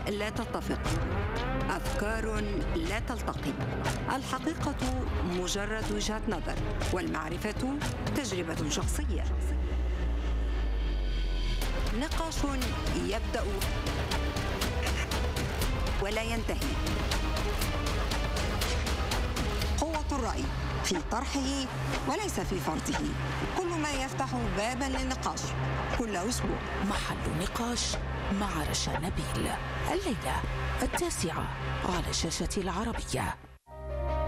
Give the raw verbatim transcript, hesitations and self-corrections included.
لا تتفق، أفكار لا تلتقي. الحقيقة مجرد وجهة نظر، والمعرفة تجربة شخصية. نقاش يبدأ ولا ينتهي. قوة الرأي في طرحه وليس في فرضه. كل ما يفتح بابا للنقاش كل أسبوع. محل نقاش مع رشا نبيل، الليلة التاسعة على شاشة العربية.